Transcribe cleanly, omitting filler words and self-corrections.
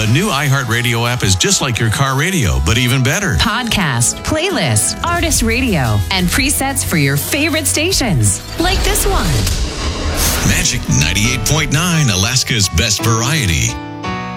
The new iHeartRadio app is just like your car radio, but even better. Podcast, playlist, artist radio, and presets for your favorite stations. Like this one. Magic 98.9, Alaska's best variety.